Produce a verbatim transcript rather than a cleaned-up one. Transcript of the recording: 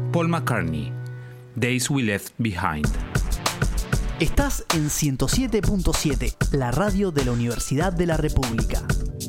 Paul McCartney, Days We Left Behind. Estás en ciento siete punto siete, la radio de la Universidad de la República.